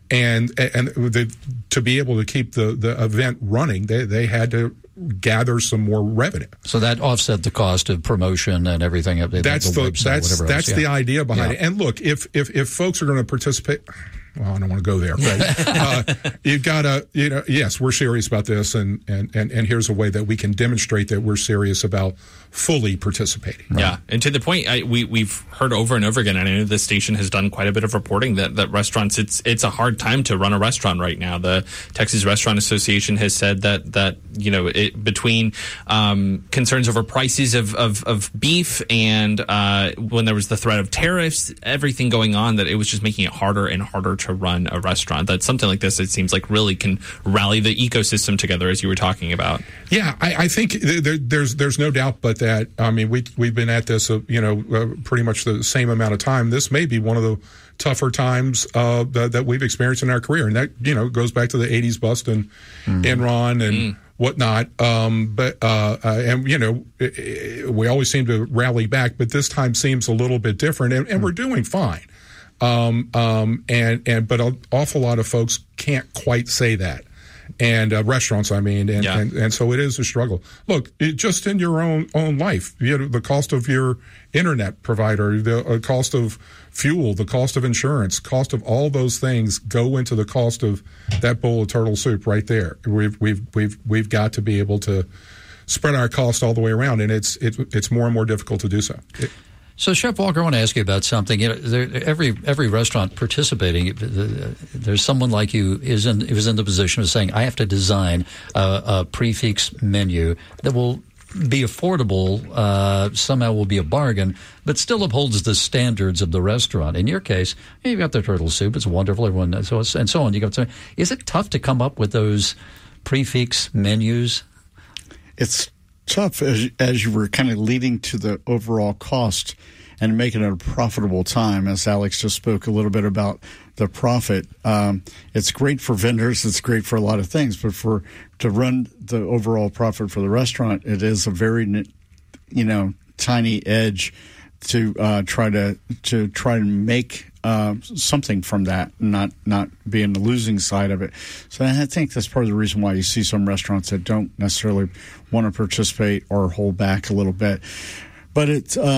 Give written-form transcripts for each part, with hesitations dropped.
And to be able to keep the event running, they had to gather some more revenue. So that offset the cost of promotion and everything. That's the idea behind it. And look, if folks are going to participate, well, I don't want to go there, but you've got to, yes, we're serious about this, and here's a way that we can demonstrate that we're serious about fully participating. Right? Yeah, and to the point, we've heard over and over again, and I know the station has done quite a bit of reporting that restaurants, it's a hard time to run a restaurant right now. The Texas Restaurant Association has said that between concerns over prices of beef and when there was the threat of tariffs, everything going on, that it was just making it harder and harder to run a restaurant. That something like this, it seems like, really can rally the ecosystem together, as you were talking about. Yeah, I think there's no doubt but that. I mean, we've been at this, pretty much the same amount of time. This may be one of the tougher times that we've experienced in our career, and that goes back to the '80s bust and Enron and whatnot. We always seem to rally back, but this time seems a little bit different, and we're doing fine. But an awful lot of folks can't quite say that. And restaurants, I mean, and so it is a struggle. Look, just in your own life, the cost of your internet provider, the cost of fuel, the cost of insurance, cost of all those things go into the cost of that bowl of turtle soup right there. We've got to be able to spread our costs all the way around, and it's more and more difficult to do so. So, Chef Walker, I want to ask you about something. Every restaurant participating, there's someone like you who's in the position of saying, I have to design a prefix menu that will be affordable, somehow will be a bargain, but still upholds the standards of the restaurant. In your case, you've got the turtle soup; it's wonderful. Everyone and so on. Is it tough to come up with those prefix menus? It's tough as you were kind of leading to the overall cost and making it a profitable time, as Alex just spoke a little bit about the profit. It's great for vendors. It's great for a lot of things, but to run the overall profit for the restaurant, it is a very, tiny edge to try to make something from that, not be in the losing side of it. So I think that's part of the reason why you see some restaurants that don't necessarily want to participate or hold back a little bit. But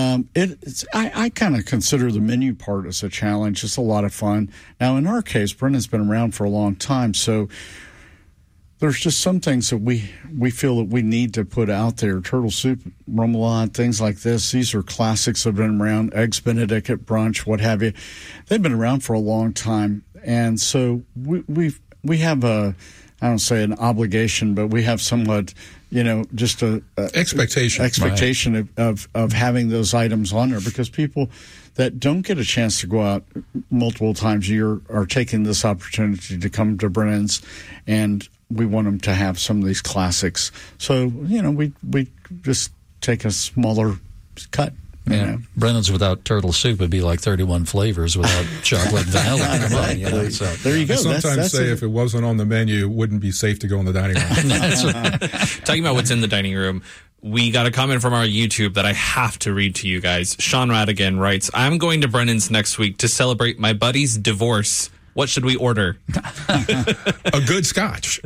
I kind of consider the menu part as a challenge. It's a lot of fun. Now, in our case, Brendan's been around for a long time, so there's just some things that we feel that we need to put out there. Turtle soup, remoulade, things like this. These are classics that have been around. Eggs Benedict at brunch, what have you. They've been around for a long time. And so we have I don't say an obligation, but we have somewhat, just a expectation of having those items on there, because people that don't get a chance to go out multiple times a year are taking this opportunity to come to Brennan's, and we want them to have some of these classics. So, we just take a smaller cut. Brennan's without turtle soup would be like 31 flavors without chocolate and vanilla. So there you go. I sometimes say if it wasn't on the menu, it wouldn't be safe to go in the dining room. That's right. Talking about what's in the dining room, we got a comment from our YouTube that I have to read to you guys. Sean Radigan writes, I'm going to Brennan's next week to celebrate my buddy's divorce. What should we order? A good scotch.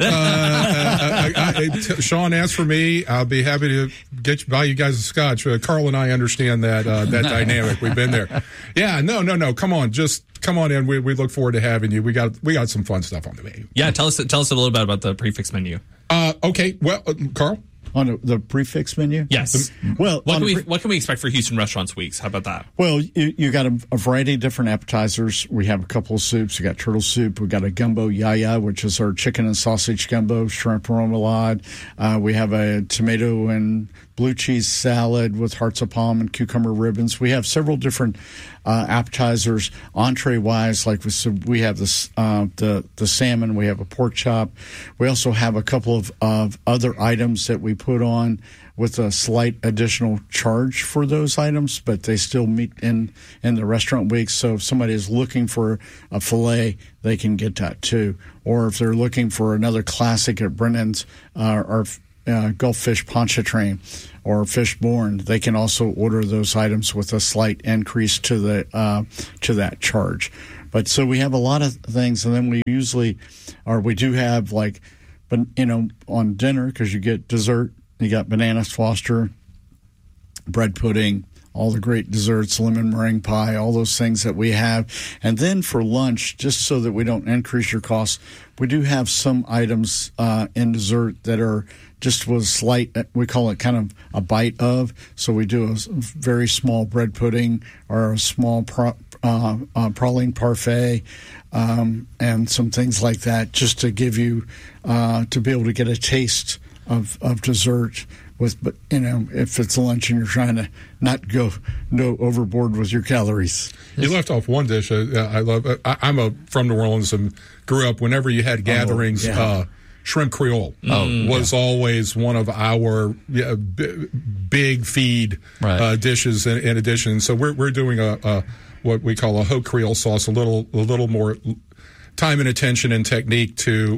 Sean asked for me. I'll be happy to buy you guys a scotch. Carl and I understand that dynamic. We've been there. Yeah, no. Come on, just come on in. We look forward to having you. We got some fun stuff on the menu. Yeah, tell us a little bit about the prefix menu. Okay. Well, Carl. On the prefix menu? Yes. Well, what can we expect for Houston Restaurants Weeks? How about that? Well, you got a variety of different appetizers. We have a couple of soups. We got turtle soup. We got a gumbo yaya, which is our chicken and sausage gumbo, shrimp remoulade. We have a tomato and blue cheese salad with hearts of palm and cucumber ribbons. We have several different appetizers. Entree-wise, like we have the salmon. We have a pork chop. We also have a couple of other items that we put on with a slight additional charge for those items, but they still meet in the restaurant weeks. So if somebody is looking for a filet, they can get that too. Or if they're looking for another classic at Brennan's, our Gulf fish pontchartrain or fishborn, they can also order those items with a slight increase to that charge. But so we have a lot of things, and then we do have like, but on dinner, because you get dessert, you got bananas Foster, bread pudding, all the great desserts, lemon meringue pie, all those things that we have. And then for lunch, just so that we don't increase your costs, we do have some items in dessert that are just with slight, we call it kind of a bite of. So we do a very small bread pudding or a small praline parfait and some things like that, just to give you, to be able to get a taste of dessert. But if it's lunch and you're trying to not go overboard with your calories. You left off one dish I love. I'm from New Orleans and grew up. Whenever you had gatherings, shrimp Creole was always one of our big feed dishes. In addition, so we're doing a what we call a haute Creole sauce, a little more time and attention and technique to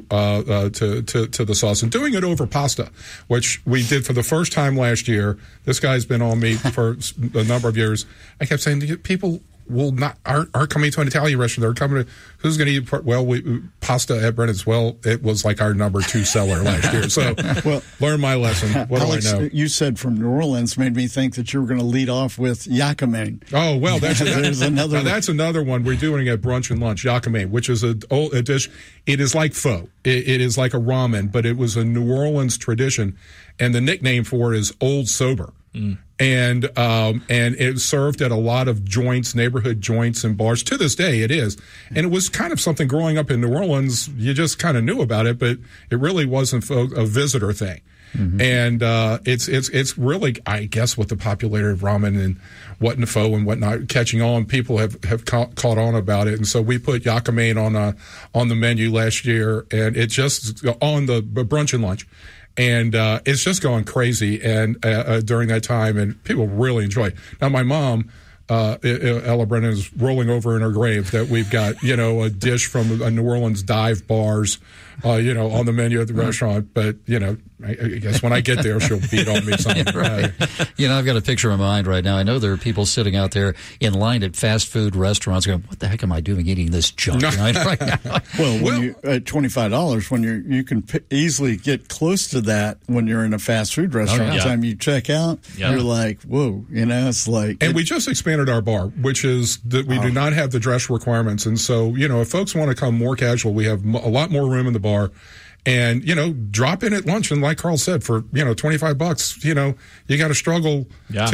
the sauce, and doing it over pasta, which we did for the first time last year. This guy's been on me for a number of years. I kept saying, people aren't coming to an Italian restaurant. They're coming to, who's going to eat pasta at Brennan's? Well, it was like our number 2 seller last year. So, learn my lesson. What Alex, do I know? You said from New Orleans made me think that you were going to lead off with yakame. Oh, well, that's another. That's another one we're doing at brunch and lunch. Yakame, which is a dish. It is like pho. It is like a ramen, but it was a New Orleans tradition, and the nickname for it is Old Sober. And it's served at a lot of joints, neighborhood joints and bars. To this day, it is. And it was kind of something growing up in New Orleans. You just kind of knew about it, but it really wasn't a visitor thing. Mm-hmm. And it's really, I guess, with the popularity of ramen and pho and whatnot catching on, people have caught on about it. And so we put yakame on the menu last year, and it just on the brunch and lunch. And it's just going crazy and during that time, and people really enjoy it. Now, my mom, Ella Brennan, is rolling over in her grave that we've got, a dish from a New Orleans dive bars, on the menu at the restaurant. But, I guess when I get there, she'll beat on me something. Right. I've got a picture in my mind right now. I know there are people sitting out there in line at fast food restaurants going, what the heck am I doing eating this junk right now? Well, you at $25, when you can easily get close to that when you're in a fast food restaurant. By the time you check out, you're like, whoa, it's like. And we just expanded our bar, which is that we do not have the dress requirements. And so, if folks want to come more casual, we have a lot more room in the bar. And, drop in at lunch. And like Carl said, for, $25, you got to struggle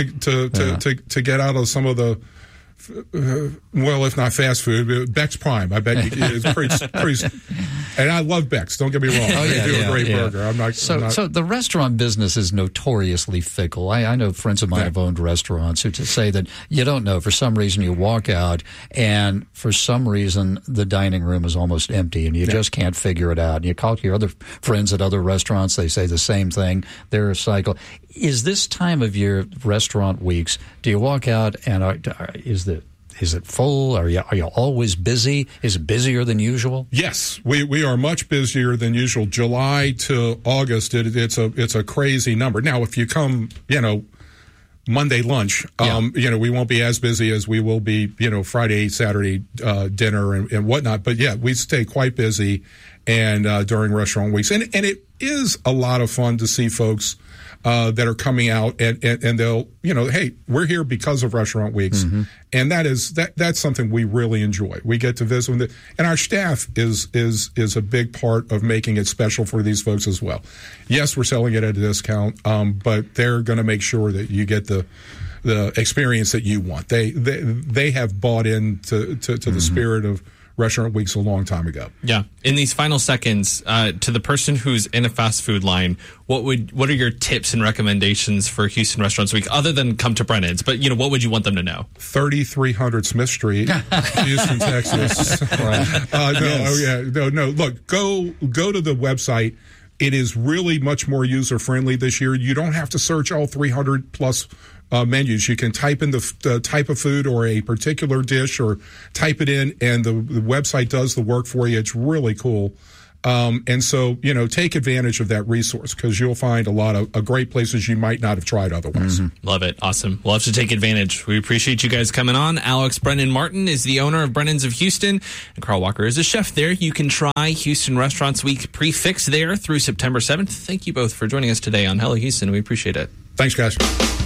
to get out of some of the, if not fast food, Beck's Prime. I bet it's pretty and I love Beck's. Don't get me wrong. They do a great burger. I'm not. So the restaurant business is notoriously fickle. I know friends of mine have owned restaurants who say that you don't know. For some reason, you walk out, and for some reason, the dining room is almost empty, and you just can't figure it out. And you talk to your other friends at other restaurants; they say the same thing. They're a cycle. Is this time of year, restaurant weeks? Do you walk out and is it full? Are you always busy? Is it busier than usual? Yes, we are much busier than usual. July to August, it's a crazy number. Now, if you come, Monday lunch, we won't be as busy as we will be, Friday, Saturday dinner and whatnot. But we stay quite busy and during restaurant weeks, and it is a lot of fun to see folks that are coming out and they'll, hey, we're here because of restaurant weeks. Mm-hmm. And that's something we really enjoy. We get to visit with it. And our staff is a big part of making it special for these folks as well. Yes, we're selling it at a discount, but they're going to make sure that you get the experience that you want. They have bought into to the spirit of Restaurant Weeks a long time ago. Yeah. In these final seconds, to the person who's in a fast food line, what are your tips and recommendations for Houston Restaurants Week, other than come to Brennan's? But, what would you want them to know? 3300 Smith Street, Houston, Texas. No. Look, go to the website. It is really much more user-friendly this year. You don't have to search all 300-plus menus. You can type in the type of food or a particular dish or type it in, and the website does the work for you. It's really cool. And so, take advantage of that resource because you'll find a lot of great places you might not have tried otherwise. Love it. Awesome. We'll have to take advantage. We appreciate you guys coming on. Alex Brennan Martin is the owner of Brennan's of Houston, and Carl Walker is a chef there. You can try Houston Restaurants Week Prefix there through September 7th. Thank you both for joining us today on Hello Houston. We appreciate it. Thanks, guys.